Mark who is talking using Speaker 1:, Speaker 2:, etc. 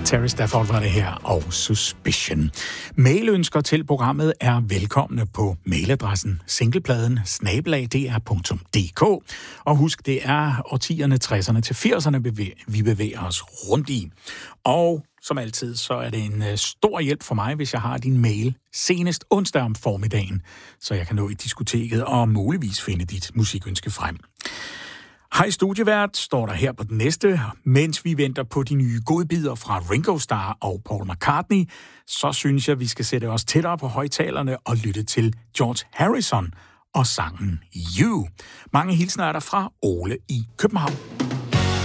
Speaker 1: Terry Stafford var det her, og Suspicion. Mailønsker til programmet er velkomne på mailadressen singlepladen@dr.dk. Og husk, det er årtierne 60'erne til 80'erne, vi bevæger os rundt i. Og som altid, så er det en stor hjælp for mig, hvis jeg har din mail senest onsdag om formiddagen, så jeg kan nå i diskoteket og muligvis finde dit musikønske frem. Hej studievært, står der her på den næste. Mens vi venter på de nye godbidder fra Ringo Starr og Paul McCartney, så synes jeg, vi skal sætte os tættere på højtalerne og lytte til George Harrison og sangen You. Mange hilsner er der fra Ole i København.